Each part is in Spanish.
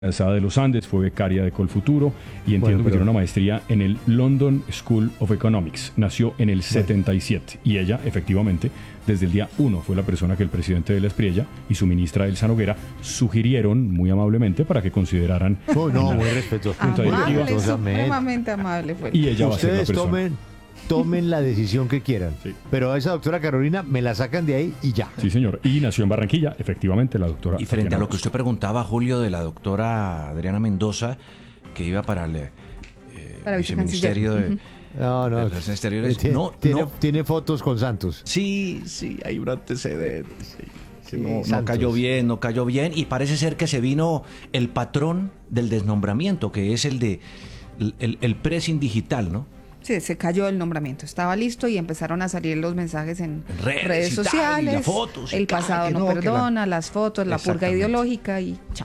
Embarazada de los Andes, fue becaria de Colfuturo y entiendo que tiene una maestría en el London School of Economics. Nació en el 77 y ella, efectivamente, desde el día 1 fue la persona que el presidente de la Espriella y su ministra Elsa Noguera sugirieron muy amablemente para que consideraran. Muy respetuoso. Amable, supremamente amable fue. Y ella va a ser la Ustedes persona. tomen la decisión que quieran. Sí. Pero a esa doctora Carolina me la sacan de ahí y ya. Sí, señor. Y nació en Barranquilla, efectivamente, la doctora. Y frente Tatiana a lo que Rosas. usted preguntaba, Julio, de la doctora Adriana Mendoza, que iba para el Para viceministerio de Relaciones Exteriores. Tiene fotos con Santos. Sí, hay un antecedente. Sí, No Santos. no cayó bien. Y parece ser que se vino el patrón del desnombramiento, que es el de el pressing digital, ¿no? Sí, se cayó el nombramiento. Estaba listo y empezaron a salir los mensajes en redes y tal, y sociales. las fotos, y el tal, pasado que no no, que perdona, las fotos, la purga Exactamente. ideológica y chao.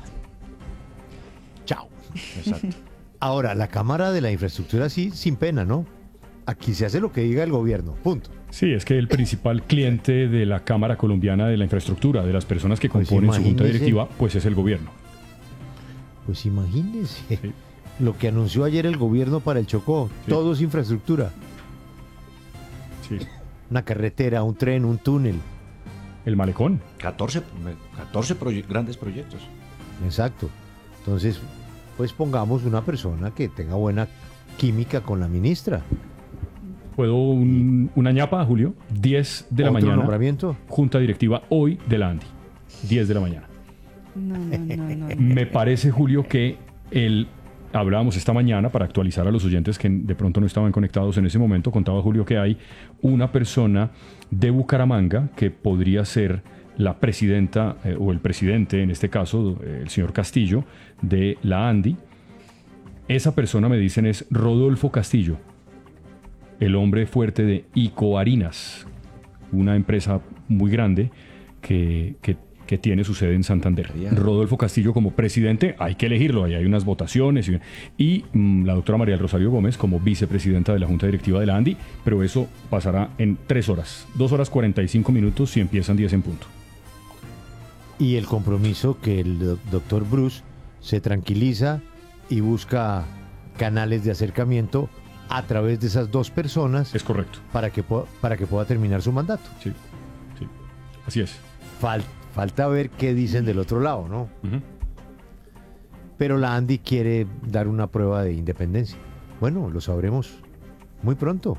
Chao. Exacto. Ahora, la Cámara de la Infraestructura sí, sin pena, ¿no? Aquí se hace lo que diga el gobierno. Punto. Sí, es que el principal cliente de la Cámara Colombiana de la Infraestructura, de las personas que componen su junta imagínese. directiva, pues es el gobierno. Pues imagínense Sí. lo que anunció ayer el gobierno para el Chocó. Sí. Todo es infraestructura. Sí. Una carretera, un tren, un túnel. El malecón. 14 grandes proyectos. Exacto. Entonces, pues pongamos una persona que tenga buena química con la ministra. ¿Puedo una ñapa, Julio? 10 de la ¿Otro mañana. nombramiento? Junta directiva hoy de la ANDI. 10 de la mañana. No. Me parece, Julio, que hablábamos esta mañana para actualizar a los oyentes que de pronto no estaban conectados en ese momento. Contaba Julio que hay una persona de Bucaramanga que podría ser la presidenta o el presidente, en este caso, el señor Castillo, de la ANDI. Esa persona, me dicen, es Rodolfo Castillo, el hombre fuerte de Icoharinas, una empresa muy grande que tiene su sede en Santander. Rodolfo Castillo como presidente, hay que elegirlo, ahí hay unas votaciones. Y la doctora María del Rosario Gómez como vicepresidenta de la Junta Directiva de la ANDI, pero eso pasará en 3 horas, 2 horas 45 minutos si empiezan 10 en punto. Y el compromiso que el doctor Bruce se tranquiliza y busca canales de acercamiento a través de esas dos personas Es correcto, para que pueda terminar su mandato. sí, así es. Falta ver qué dicen del otro lado, ¿no? Ujú. Pero la Andy quiere dar una prueba de independencia. Bueno, lo sabremos muy pronto,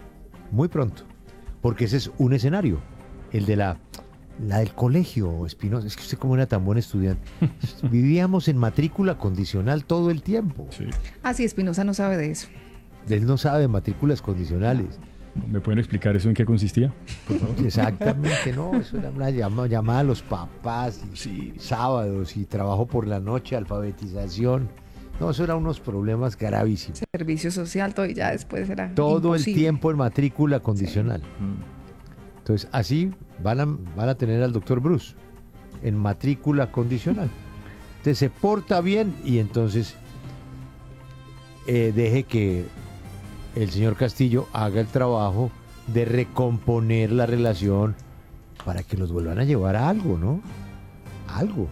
porque ese es un escenario, el de la del colegio, Espinosa. Es que usted como era tan buen estudiante. Vivíamos en matrícula condicional todo el tiempo. Sí. Así Espinosa no sabe de eso. Él no sabe de matrículas condicionales. ¿Me pueden explicar eso en qué consistía? Exactamente, no, eso era una llamada a los papás, y sábados y trabajo por la noche, alfabetización. No, eso eran unos problemas gravísimos. Servicio social, todo y ya después era Todo imposible. el tiempo en matrícula condicional. Entonces, así van a tener al doctor Bruce en matrícula condicional. Entonces, se porta bien y entonces deje que el señor Castillo haga el trabajo de recomponer la relación para que los vuelvan a llevar a algo, ¿no? Algo.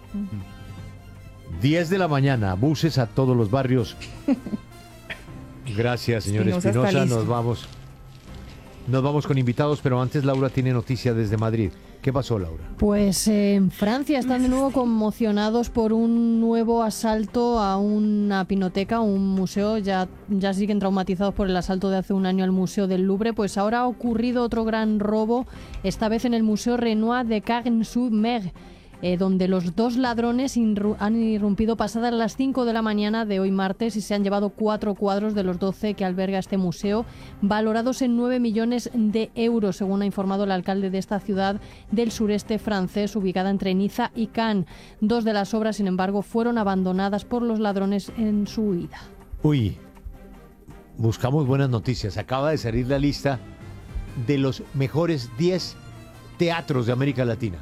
10 de la mañana, buses a todos los barrios. Gracias, señor Espinosa está Espinosa. listo. Nos vamos con invitados, pero antes Laura tiene noticia desde Madrid. ¿Qué pasó, Laura? Pues en Francia están de nuevo conmocionados por un nuevo asalto a una pinoteca, un museo. Ya siguen traumatizados por el asalto de hace un año al Museo del Louvre. Pues ahora ha ocurrido otro gran robo, esta vez en el Museo Renoir de Cagnes-sur-Mer, donde los dos ladrones han irrumpido pasadas las 5 de la mañana de hoy martes y se han llevado 4 cuadros de los 12 que alberga este museo, valorados en 9 millones de euros, según ha informado el alcalde de esta ciudad del sureste francés, ubicada entre Niza y Cannes. 2 de las obras, sin embargo, fueron abandonadas por los ladrones en su huida. Uy, buscamos buenas noticias. Acaba de salir la lista de los mejores 10 teatros de América Latina.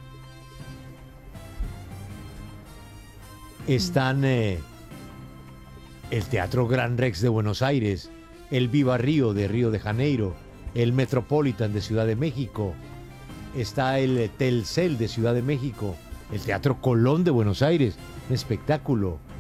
Están el Teatro Gran Rex de Buenos Aires, el Viva Río de Río de Janeiro, el Metropolitan de Ciudad de México, está el Telcel de Ciudad de México, el Teatro Colón de Buenos Aires, un espectáculo,